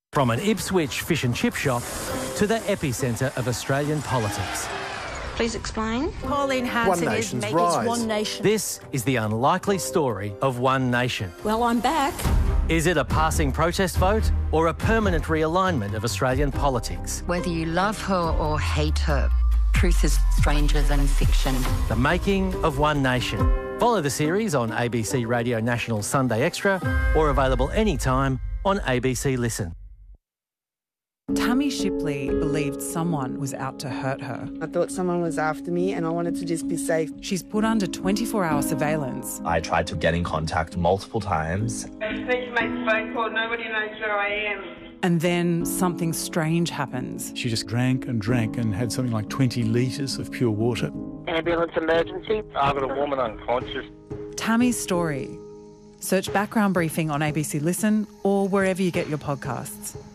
From an Ipswich fish and chip shop to the epicentre of Australian politics. Please explain. Pauline Hanson One is Nation's making rise. One Nation. This is the unlikely story of One Nation. Well, I'm back. Is it a passing protest vote or a permanent realignment of Australian politics? Whether you love her or hate her, truth is stranger than fiction. The making of One Nation. Follow the series on ABC Radio National Sunday Extra or available anytime on ABC Listen. Tammy Shipley believed someone was out to hurt her. I thought someone was after me and I wanted to just be safe. She's put under 24-hour surveillance. I tried to get in contact multiple times. I just need to make a phone call. Nobody knows where I am. And then something strange happens. She just drank and had something like 20 litres of pure water. Ambulance emergency. I've got a woman unconscious. Tammy's story. Search Background Briefing on ABC Listen or wherever you get your podcasts.